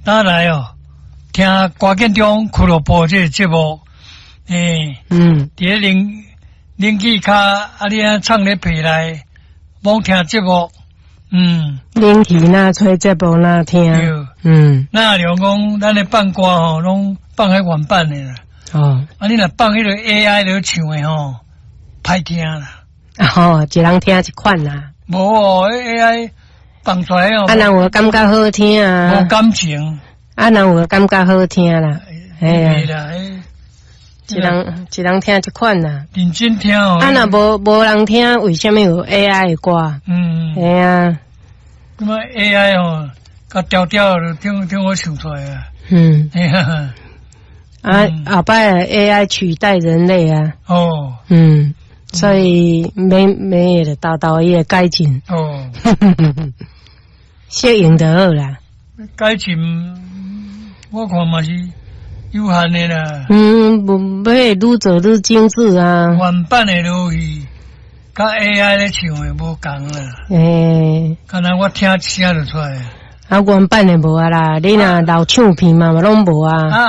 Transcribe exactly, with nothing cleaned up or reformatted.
打来哦，听瓜建中俱乐部这个节目，诶，嗯，伫咧零零记卡啊，你啊唱咧皮来，罔听节目，嗯， 零记那吹节目那听，嗯， 那了讲咱咧放歌吼，拢放喺原版的啦。哦，啊，你若放迄个 A I 咧唱的吼，歹听啦。 哦，一人听一款啦。 无哦 ，A I 放出来哦。 啊，人有感觉好听啊。 无感情。 啊，人有感觉好听啦。 哎呀， 一人一人听一款啦。 认真听哦。 啊，若无无人听，为什么有 A I 的歌？嗯，系啊。 咁啊 A I 哦，甲调调就听听我唱出来啊。嗯。哎呀。 啊，后摆 A I 取代人类啊。哦。嗯。所以每每个豆豆伊会改进哦，适应就好啦。 改进我看嘛是有限的啦。 嗯，无要愈做愈精致啊。 原版的落去，甲 A I 咧唱的无共啦。诶，敢若我听声就出来。 啊，原版的无啊啦，你若老唱片嘛，嘛拢无啊。